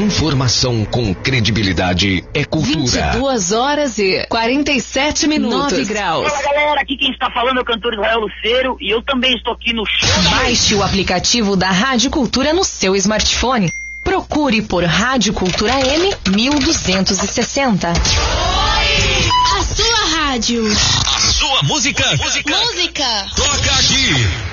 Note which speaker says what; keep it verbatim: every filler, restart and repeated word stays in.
Speaker 1: Informação com credibilidade é cultura.
Speaker 2: vinte e duas horas e quarenta e sete minutos. nove graus.
Speaker 3: Fala, galera, aqui quem está falando é o cantor Israel Luceiro e eu também estou aqui no show.
Speaker 2: Baixe o aplicativo da Rádio Cultura no seu smartphone. Procure por Rádio Cultura M mil duzentos e sessenta.
Speaker 4: A sua rádio.
Speaker 5: A sua música.
Speaker 4: Música.
Speaker 5: Toca aqui.